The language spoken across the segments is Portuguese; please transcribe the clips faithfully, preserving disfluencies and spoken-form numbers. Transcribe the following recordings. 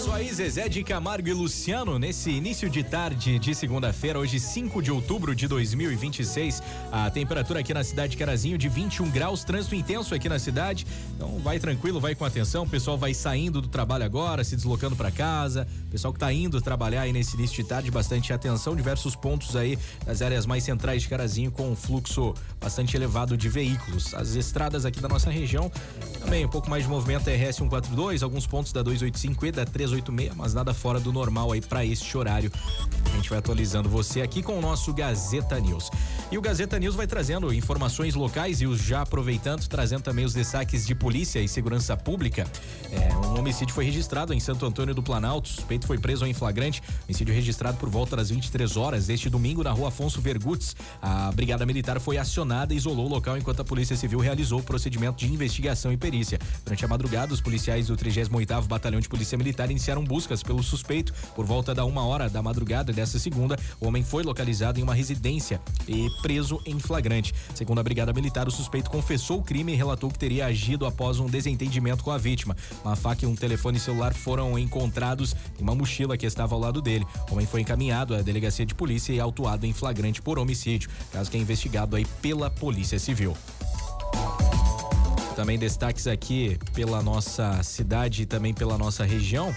Isso aí, Zezé de Camargo e Luciano, nesse início de tarde de segunda-feira, hoje cinco de outubro de dois mil e vinte e seis, a temperatura aqui na cidade de Carazinho de vinte e um graus, trânsito intenso aqui na cidade, então vai tranquilo, vai com atenção, o pessoal vai saindo do trabalho agora, se deslocando para casa, pessoal que tá indo trabalhar aí nesse início de tarde, bastante atenção, diversos pontos aí das áreas mais centrais de Carazinho com um fluxo bastante elevado de veículos, as estradas aqui da nossa região, também um pouco mais de movimento, R S cento e quarenta e dois, alguns pontos da duzentos e oitenta e cinco e da trezentos e oitenta e seis, mas nada fora do normal aí para este horário. A gente vai atualizando você aqui com o nosso Gazeta News. E o Gazeta News vai trazendo informações locais e os já aproveitando, trazendo também os destaques de polícia e segurança pública. É, um homicídio foi registrado em Santo Antônio do Planalto, o suspeito foi preso em flagrante, homicídio registrado por volta das vinte e três horas deste domingo na rua Afonso Vergutes. A Brigada Militar foi acionada e isolou o local enquanto a Polícia Civil realizou o procedimento de investigação e perícia. Durante a madrugada, os policiais do trigésimo oitavo Batalhão de Polícia Militar iniciaram buscas pelo suspeito. Por volta da uma hora da madrugada desta segunda, o homem foi localizado em uma residência e preso em flagrante. Segundo a Brigada Militar, o suspeito confessou o crime e relatou que teria agido após um desentendimento com a vítima. Uma faca e um telefone celular foram encontrados em uma mochila que estava ao lado dele. O homem foi encaminhado à delegacia de polícia e autuado em flagrante por homicídio, caso que é investigado aí pela Polícia Civil. Também destaques aqui pela nossa cidade e também pela nossa região.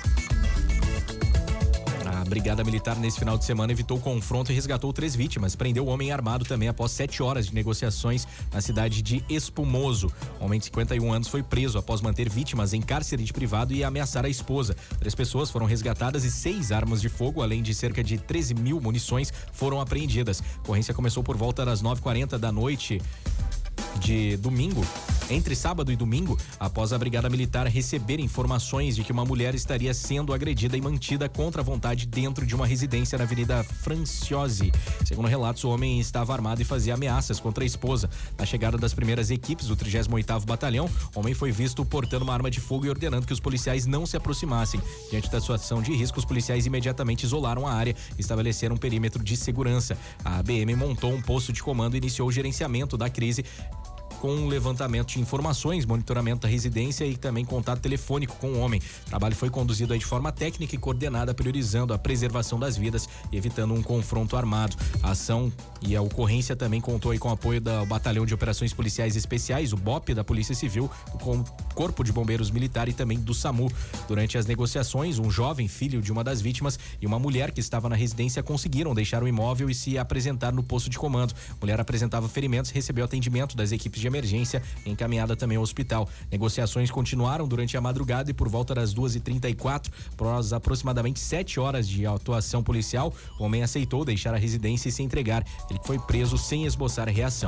A Brigada Militar nesse final de semana evitou o confronto e resgatou três vítimas. Prendeu o homem armado também após sete horas de negociações na cidade de Espumoso. O homem de cinquenta e um anos foi preso após manter vítimas em cárcere de privado e ameaçar a esposa. Três pessoas foram resgatadas e seis armas de fogo, além de cerca de treze mil munições, foram apreendidas. A ocorrência começou por volta das nove e quarenta da noite de domingo, entre sábado e domingo, após a Brigada Militar receber informações de que uma mulher estaria sendo agredida e mantida contra a vontade dentro de uma residência na Avenida Franciose. Segundo relatos, o homem estava armado e fazia ameaças contra a esposa. Na chegada das primeiras equipes do trigésimo oitavo Batalhão, o homem foi visto portando uma arma de fogo e ordenando que os policiais não se aproximassem. Diante da situação de risco, os policiais imediatamente isolaram a área e estabeleceram um perímetro de segurança. A B M montou um posto de comando e iniciou o gerenciamento da crise com um levantamento de informações, monitoramento da residência e também contato telefônico com o homem. O trabalho foi conduzido aí de forma técnica e coordenada, priorizando a preservação das vidas e evitando um confronto armado. A ação e a ocorrência também contou aí com o apoio do Batalhão de Operações Policiais Especiais, o B O P da Polícia Civil, com Corpo de Bombeiros Militar e também do SAMU. Durante as negociações, um jovem filho de uma das vítimas e uma mulher que estava na residência conseguiram deixar o imóvel e se apresentar no posto de comando. A mulher apresentava ferimentos e recebeu atendimento das equipes de emergência, encaminhada também ao hospital. Negociações continuaram durante a madrugada e por volta das duas e trinta e quatro, após aproximadamente sete horas de atuação policial, o homem aceitou deixar a residência e se entregar. Ele foi preso sem esboçar reação.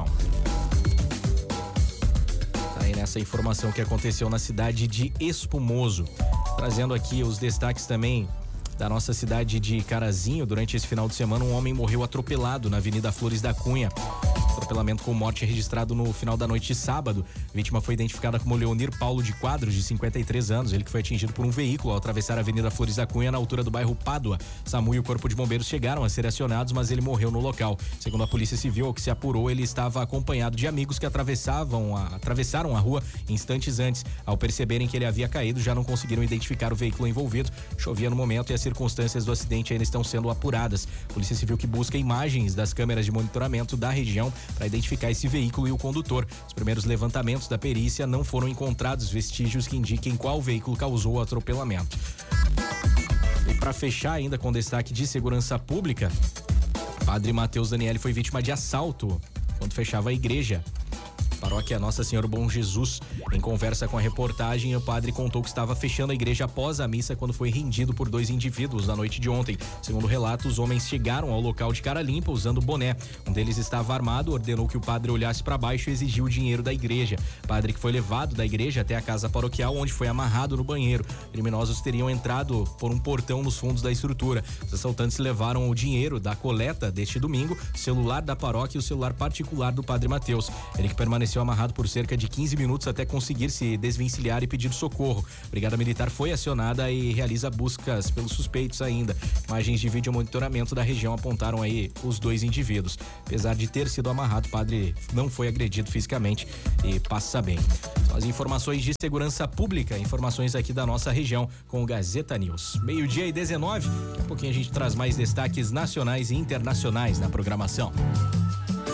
Tá aí nessa informação que aconteceu na cidade de Espumoso. Trazendo aqui os destaques também da nossa cidade de Carazinho. Durante esse final de semana, um homem morreu atropelado na Avenida Flores da Cunha. Atropelamento com morte registrado no final da noite de sábado. A vítima foi identificada como Leonir Paulo de Quadros, de cinquenta e três anos. Ele que foi atingido por um veículo ao atravessar a Avenida Flores da Cunha, na altura do bairro Pádua. SAMU e o Corpo de Bombeiros chegaram a ser acionados, mas ele morreu no local. Segundo a Polícia Civil, o que se apurou, ele estava acompanhado de amigos que atravessavam a, atravessaram a rua instantes antes. Ao perceberem que ele havia caído, já não conseguiram identificar o veículo envolvido. Chovia no momento e as circunstâncias do acidente ainda estão sendo apuradas. Polícia Civil que busca imagens das câmeras de monitoramento da região para identificar esse veículo e o condutor. Os primeiros levantamentos da perícia não foram encontrados vestígios que indiquem qual veículo causou o atropelamento. E para fechar ainda com destaque de segurança pública, Padre Matheus Daniele foi vítima de assalto quando fechava a igreja. Paróquia Nossa Senhora Bom Jesus. Em conversa com a reportagem, o padre contou que estava fechando a igreja após a missa quando foi rendido por dois indivíduos na noite de ontem. Segundo relatos, os homens chegaram ao local de cara limpa usando boné. Um deles estava armado, ordenou que o padre olhasse para baixo e exigiu o dinheiro da igreja. O padre que foi levado da igreja até a casa paroquial, onde foi amarrado no banheiro. Criminosos teriam entrado por um portão nos fundos da estrutura. Os assaltantes levaram o dinheiro da coleta deste domingo, o celular da paróquia e o celular particular do padre Matheus. Ele que permaneceu permaneceu amarrado por cerca de quinze minutos até conseguir se desvencilhar e pedir socorro. A Brigada Militar foi acionada e realiza buscas pelos suspeitos ainda. Imagens de vídeo monitoramento da região apontaram aí os dois indivíduos. Apesar de ter sido amarrado, o padre não foi agredido fisicamente e passa bem. São as informações de segurança pública, informações aqui da nossa região com o Gazeta News. Meio-dia e dezenove, daqui a pouquinho a gente traz mais destaques nacionais e internacionais na programação.